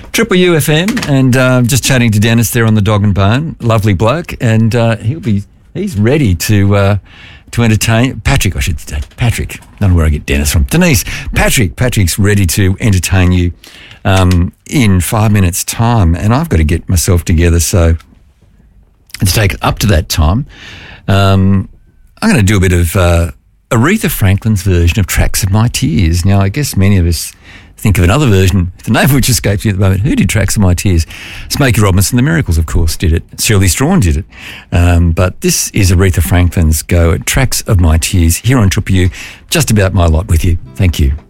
Triple UFM, and just chatting to Dennis there on the Dog and Bone. Lovely bloke, and he's ready to entertain Patrick. I should say Patrick. Don't know where I get Dennis from. Denise, Patrick's ready to entertain you in 5 minutes' time, and I've got to get myself together. So to take it up to that time, I'm going to do a bit of Aretha Franklin's version of Tracks of My Tears. Now, I guess many of us think of another version, the name of which escapes me at the moment. Who did Tracks of My Tears? Smokey Robinson, The Miracles, of course, did it. Shirley Strawn did it. But this is Aretha Franklin's go at Tracks of My Tears here on Triple U. Just about my lot with you. Thank you.